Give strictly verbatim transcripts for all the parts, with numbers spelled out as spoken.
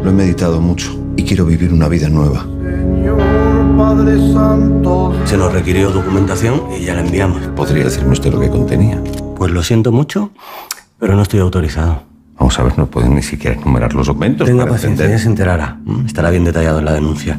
Lo he meditado mucho y quiero vivir una vida nueva. Señor Padre Santo. Se nos requirió documentación y ya la enviamos. ¿Podría decirme usted lo que contenía? Pues lo siento mucho, pero no estoy autorizado. Vamos a ver, no pueden ni siquiera enumerar los documentos. Tenga paciencia, ya se enterará. Estará bien detallado en la denuncia.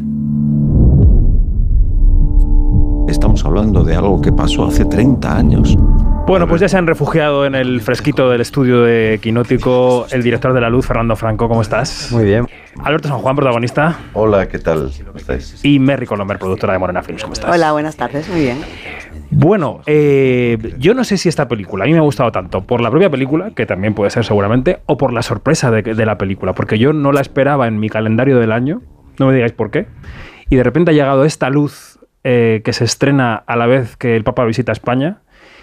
Estamos hablando de algo que pasó hace treinta años. Bueno, pues ya se han refugiado en el fresquito del estudio de Quinótico el director de La Luz, Fernando Franco. ¿Cómo estás? Muy bien. Alberto San Juan, protagonista. Hola, ¿qué tal? ¿Cómo estáis? Y Merry Colomber, productora de Morena Films. ¿Cómo estás? Hola, buenas tardes. Muy bien. Bueno, eh, yo no sé si esta película a mí me ha gustado tanto por la propia película, que también puede ser seguramente, o por la sorpresa de, de la película, porque yo no la esperaba en mi calendario del año, no me digáis por qué, y de repente ha llegado esta luz eh, que se estrena a la vez que el Papa visita España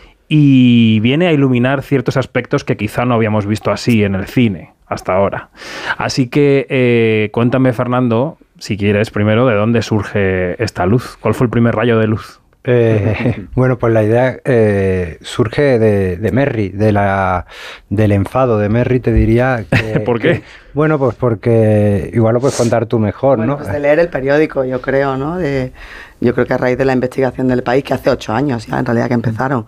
y viene a iluminar ciertos aspectos que quizá no habíamos visto así en el cine hasta ahora. Así que eh, cuéntame, Fernando, si quieres primero, de dónde surge esta luz. ¿Cuál fue el primer rayo de luz? Eh, bueno, pues la idea eh, surge de, de Merry, de la, del enfado de Merry, te diría. Que, ¿Por qué? Que, bueno, pues porque igual lo puedes contar tú mejor, bueno, ¿no? Pues de leer el periódico, yo creo, ¿no? De, yo creo que a raíz de la investigación del País, que hace ocho años ya, en realidad, que empezaron,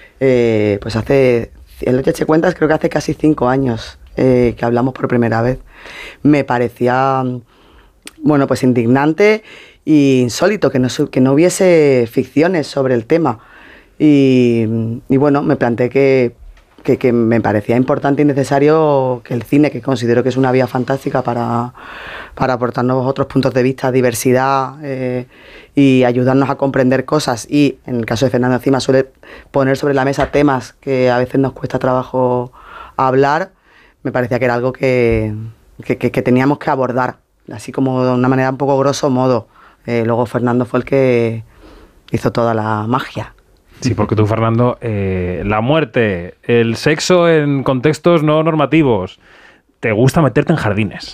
eh, pues hace, el Leche Eche Cuentas, creo que hace casi cinco años eh, que hablamos por primera vez. Me parecía, bueno, pues indignante y insólito que no, que no hubiese ficciones sobre el tema. Y, y bueno, me planteé que, que, que me parecía importante y necesario que el cine, que considero que es una vía fantástica para, para aportarnos otros puntos de vista, diversidad eh, y ayudarnos a comprender cosas. Y en el caso de Fernando encima suele poner sobre la mesa temas que a veces nos cuesta trabajo hablar. Me parecía que era algo que, que, que, que teníamos que abordar, así como de una manera un poco grosso modo. Eh, luego Fernando fue el que hizo toda la magia. Sí, porque tú, Fernando, eh, la muerte, el sexo en contextos no normativos, ¿te gusta meterte en jardines?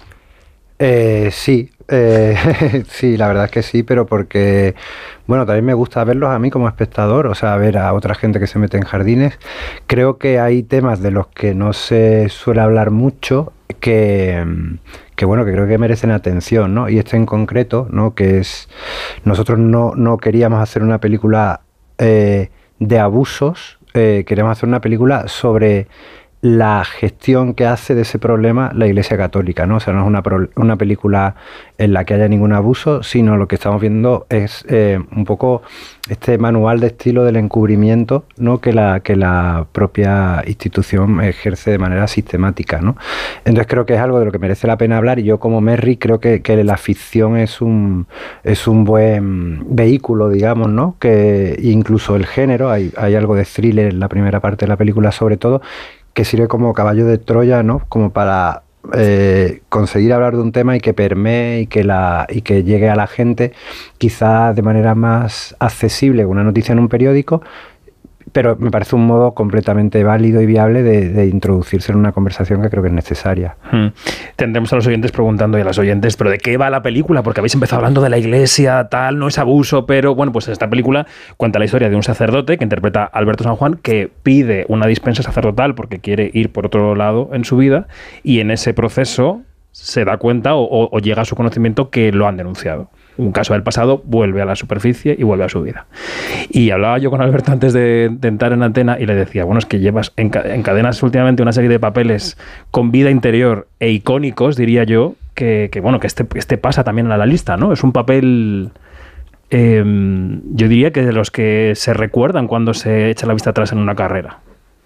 Eh, sí, eh, sí, la verdad es que sí, pero porque, bueno, también me gusta verlos a mí como espectador, o sea, ver a otra gente que se mete en jardines. Creo que hay temas de los que no se suele hablar mucho, que, que bueno, que creo que merecen atención, ¿no? Y este en concreto, ¿no? Que es, nosotros no, no queríamos hacer una película eh, de abusos, eh, queremos hacer una película sobre la gestión que hace de ese problema la Iglesia Católica, ¿no? O sea, no es una, pro, una película en la que haya ningún abuso, sino lo que estamos viendo es eh, un poco este manual de estilo del encubrimiento, ¿no? que, la, que la propia institución ejerce de manera sistemática, ¿no? Entonces creo que es algo de lo que merece la pena hablar, y yo como Merry creo que, que la ficción es un, es un buen vehículo, digamos, ¿no? Que incluso el género, hay, hay algo de thriller en la primera parte de la película sobre todo, que sirve como caballo de Troya, ¿no? Como para eh, conseguir hablar de un tema y que permee y que, la, y que llegue a la gente quizás de manera más accesible, una noticia en un periódico, pero me parece un modo completamente válido y viable de, de introducirse en una conversación que creo que es necesaria. Hmm. Tendremos a los oyentes preguntando y a las oyentes, ¿pero de qué va la película? Porque habéis empezado hablando de la iglesia, tal, no es abuso, pero bueno, pues esta película cuenta la historia de un sacerdote que interpreta a Alberto San Juan, que pide una dispensa sacerdotal porque quiere ir por otro lado en su vida, y en ese proceso se da cuenta o, o, o llega a su conocimiento que lo han denunciado. Un caso del pasado vuelve a la superficie y vuelve a su vida. Y hablaba yo con Alberto antes de, de entrar en antena y le decía, bueno, es que llevas encadenas últimamente una serie de papeles con vida interior e icónicos, diría yo, que, que bueno, que este, este pasa también a la lista, ¿no? Es un papel, eh, yo diría que de los que se recuerdan cuando se echa la vista atrás en una carrera.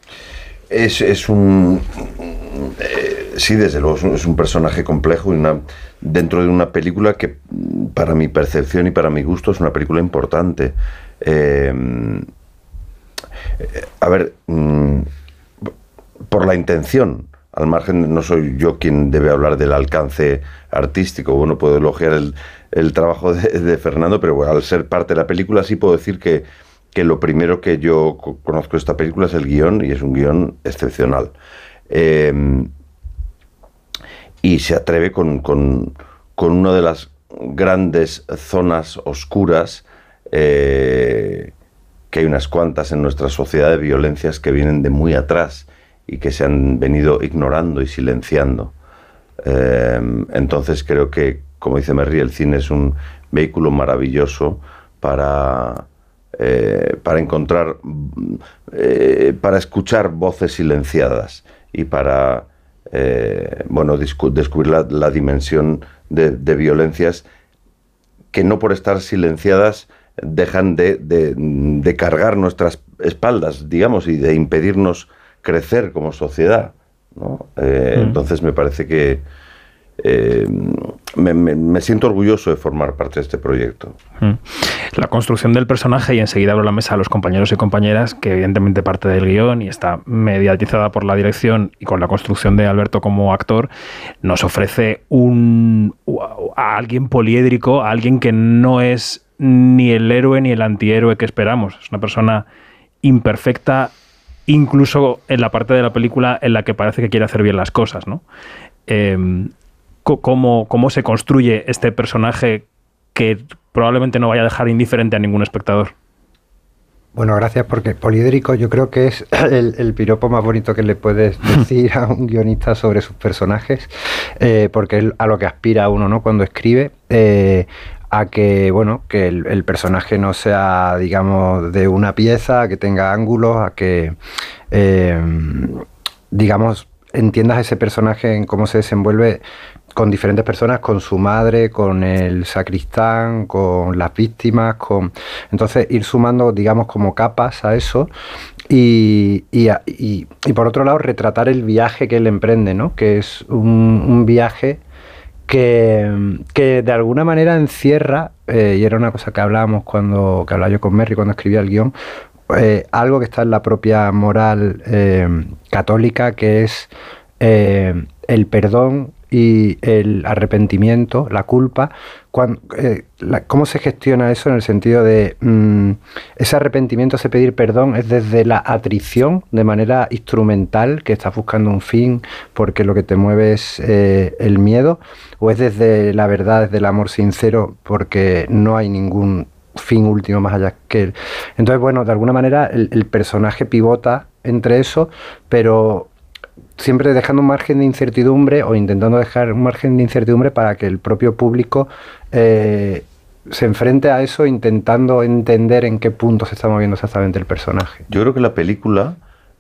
Es, es un... Eh, sí, desde luego, es un, es un personaje complejo y una, dentro de una película que, para mi percepción y para mi gusto, es una película importante. Eh, a ver, mm, por la intención, al margen, no soy yo quien debe hablar del alcance artístico, bueno, puedo elogiar el, el trabajo de, de Fernando, pero bueno, al ser parte de la película sí puedo decir que, que lo primero que yo conozco de esta película es el guión, y es un guión excepcional. Eh, y se atreve con, con, con una de las grandes zonas oscuras, eh, que hay unas cuantas en nuestra sociedad, de violencias que vienen de muy atrás y que se han venido ignorando y silenciando. Eh, entonces creo que, como dice Merri, el cine es un vehículo maravilloso para, eh, para encontrar, eh, para escuchar voces silenciadas y para eh, bueno, descubrir la, la dimensión de, de violencias que no por estar silenciadas dejan de, de, de cargar nuestras espaldas, digamos, y de impedirnos crecer como sociedad, ¿no? Eh, mm. Entonces me parece que eh, me, me, me siento orgulloso de formar parte de este proyecto. Mm. La construcción del personaje, y enseguida abro la mesa a los compañeros y compañeras, que evidentemente parte del guión y está mediatizada por la dirección y con la construcción de Alberto como actor, nos ofrece un, a alguien poliédrico, a alguien que no es ni el héroe ni el antihéroe que esperamos. Es una persona imperfecta, incluso en la parte de la película en la que parece que quiere hacer bien las cosas, ¿no? Eh, ¿cómo, ¿Cómo se construye este personaje que probablemente no vaya a dejar indiferente a ningún espectador? Bueno, gracias, porque poliédrico yo creo que es el, el piropo más bonito que le puedes decir a un guionista sobre sus personajes, eh, porque es a lo que aspira uno, ¿no?, cuando escribe. Eh, a que, bueno, que el, el personaje no sea, digamos, de una pieza, que tenga ángulos, a que, eh, digamos, entiendas ese personaje en cómo se desenvuelve con diferentes personas, con su madre, con el sacristán, con las víctimas, con... Entonces, ir sumando, digamos, como capas a eso y, y, y, y por otro lado, retratar el viaje que él emprende, ¿no?, que es un, un viaje Que, que de alguna manera encierra, eh, y era una cosa que hablábamos cuando que hablaba yo con Merri cuando escribía el guión, eh, algo que está en la propia moral eh, católica, que es eh, el perdón y el arrepentimiento, la culpa. Cuando, eh, la, ¿Cómo se gestiona eso en el sentido de mmm, ese arrepentimiento, ese pedir perdón es desde la atrición, de manera instrumental, que estás buscando un fin porque lo que te mueve es eh, el miedo, o es desde la verdad, desde el amor sincero, porque no hay ningún fin último más allá que él? Entonces, bueno, de alguna manera el, el personaje pivota entre eso, pero siempre dejando un margen de incertidumbre o intentando dejar un margen de incertidumbre para que el propio público eh, se enfrente a eso, intentando entender en qué punto se está moviendo exactamente el personaje. Yo creo que la película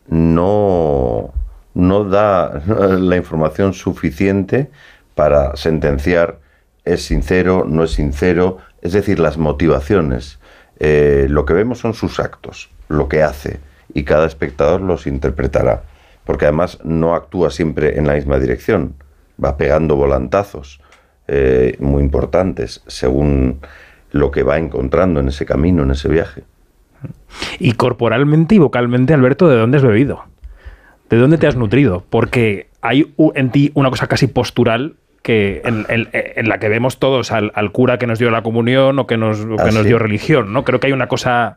no, no da la información suficiente para sentenciar es sincero, no es sincero, es decir, las motivaciones. Eh, lo que vemos son sus actos, lo que hace, y cada espectador los interpretará. Porque además no actúa siempre en la misma dirección, va pegando volantazos eh, muy importantes según lo que va encontrando en ese camino, en ese viaje. Y corporalmente y vocalmente, Alberto, ¿de dónde has bebido? ¿De dónde te has nutrido? Porque hay en ti una cosa casi postural que en, en, en la que vemos todos al, al cura que nos dio la comunión o que nos, o que ¿Ah, nos sí? dio religión, ¿no? Creo que hay una cosa...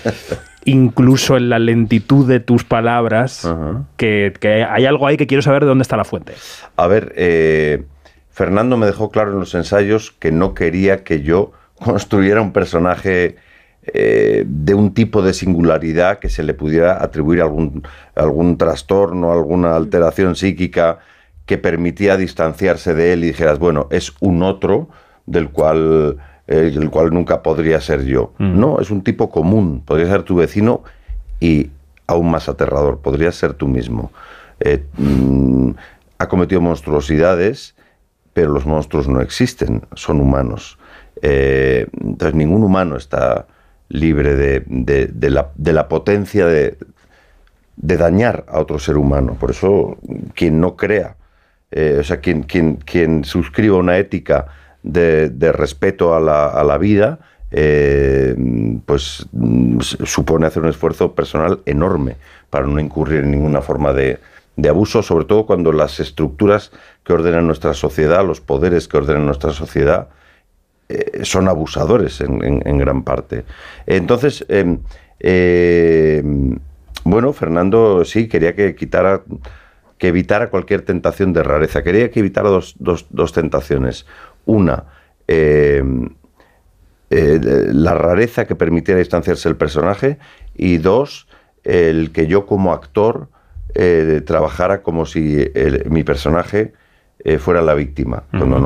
incluso en la lentitud de tus palabras, uh-huh. que, que hay algo ahí que quiero saber de dónde está la fuente. A ver, eh, Fernando me dejó claro en los ensayos que no quería que yo construyera un personaje eh, de un tipo de singularidad que se le pudiera atribuir algún, algún trastorno, alguna alteración psíquica que permitía distanciarse de él y dijeras, bueno, es un otro del cual... el cual nunca podría ser yo. Mm. No, es un tipo común, podría ser tu vecino y aún más aterrador, podría ser tú mismo. Eh, mm, ha cometido monstruosidades, pero los monstruos no existen, son humanos. Eh, entonces ningún humano está libre de, de, de, la, de la potencia de, de dañar a otro ser humano. Por eso quien no crea, eh, o sea, quien, quien, quien suscriba una ética De, de respeto a la, a la vida, eh, pues supone hacer un esfuerzo personal enorme para no incurrir en ninguna forma de, de abuso, sobre todo cuando las estructuras que ordenan nuestra sociedad, los poderes que ordenan nuestra sociedad, eh, son abusadores en, en, en gran parte. Entonces, eh, eh, bueno, Fernando sí quería que quitara, que evitara cualquier tentación de rareza, quería que evitara dos, dos, dos tentaciones. Una, eh, eh, la rareza que permitiera distanciarse el personaje, y dos, el que yo como actor eh, trabajara como si el, mi personaje eh, fuera la víctima, cuando Uh-huh.